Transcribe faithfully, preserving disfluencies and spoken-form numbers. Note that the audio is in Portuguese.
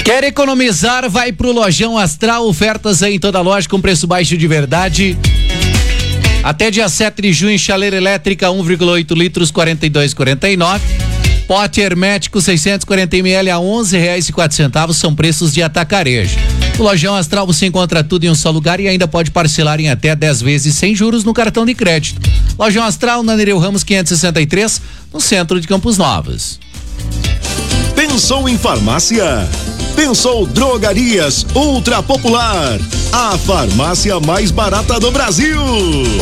Quer economizar? Vai pro Lojão Astral, ofertas aí em toda a loja com preço baixo de verdade. Até dia sete de junho, chaleira elétrica um vírgula oito litros, quarenta e dois e quarenta e nove. Pote hermético seiscentos e quarenta mililitros a onze reais e quatro centavos, são preços de atacarejo. No Lojão Astral você encontra tudo em um só lugar e ainda pode parcelar em até dez vezes sem juros no cartão de crédito. Lojão Astral, na Nereu Ramos quinhentos e sessenta e três, no centro de Campos Novos. Pensou em farmácia? Pensou Drogarias Ultra Popular, a farmácia mais barata do Brasil.